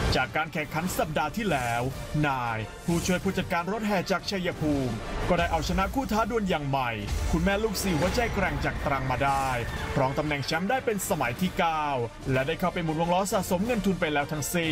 จากการแข่งขันสัปดาห์ที่แล้วนายผู้ช่วยผู้จัดการรถแห่จากชัยภูมิก็ได้เอาชนะคู่ท้าดวลอย่างใหม่คุณแม่ลูก4หัวใจแกร่งจากตรังมาได้ครองตำแหน่งแชมป์ได้เป็นสมัยที่9และได้เข้าไปหมุนวงล้อสะสมเงินทุนไปแล้วทั้งสิ้น